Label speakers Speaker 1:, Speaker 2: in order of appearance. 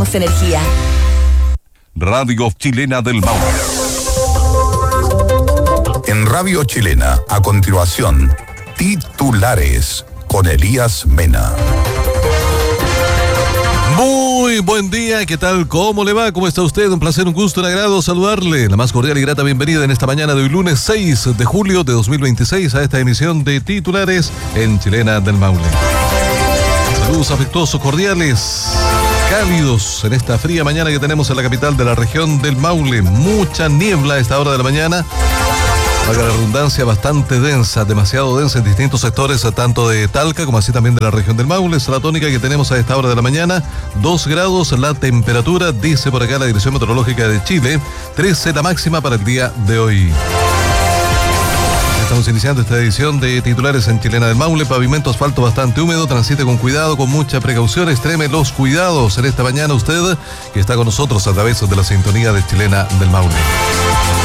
Speaker 1: energía.
Speaker 2: Radio Chilena del Maule.
Speaker 3: En Radio Chilena, a continuación, titulares con Elías Mena.
Speaker 4: Muy buen día, ¿qué tal? ¿Cómo le va? ¿Cómo está usted? Un placer, un gusto, un agrado saludarle. La más cordial y grata bienvenida en esta mañana de hoy, lunes 6 de julio de 2026, a esta emisión de titulares en Chilena del Maule. Saludos afectuosos, cordiales, cálidos en esta fría mañana que tenemos en la capital de la región del Maule. Mucha niebla a esta hora de la mañana. Valga la redundancia, bastante densa, demasiado densa en distintos sectores, tanto de Talca como así también de la región del Maule. Es la tónica que tenemos a esta hora de la mañana. 2 grados la temperatura, dice por acá la Dirección Meteorológica de Chile. 13 la máxima para el día de hoy. Estamos iniciando esta edición de titulares en Chilena del Maule. Pavimento, asfalto bastante húmedo, transite con cuidado, con mucha precaución, extreme los cuidados en esta mañana usted que está con nosotros a través de la sintonía de Chilena del Maule.